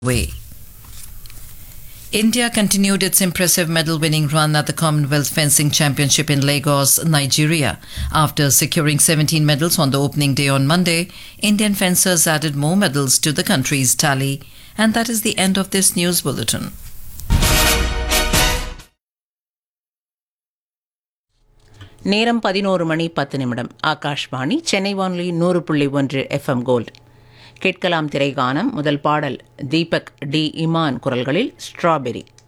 way. India continued its impressive medal-winning run at the Commonwealth Fencing Championship in Lagos, Nigeria. After securing 17 medals on the opening day on Monday, Indian fencers added more medals to the country's tally. And that is the end of this news bulletin. நேரம் 11:10 ஆகாஷ்வாணி சென்னை வானொலி 100.1 FM gold. கேட்கலாம் திரைகானம். முதல் பாடல் Deepak D Imman குரல்களில் strawberry.